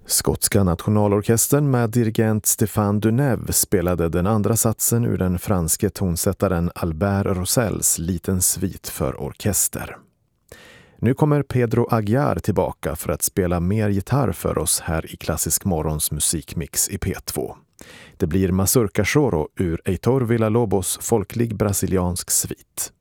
Skotska nationalorkestern med dirigent Stéphane Deneuve spelade den andra satsen ur den franske tonsättaren Albert Rossells Liten svit för orkester. Nu kommer Pedro Aguiar tillbaka för att spela mer gitarr för oss här i Klassisk Morgons musikmix i P2. Det blir Mazurka Choro ur Heitor Villa-Lobos folklig brasiliansk svit.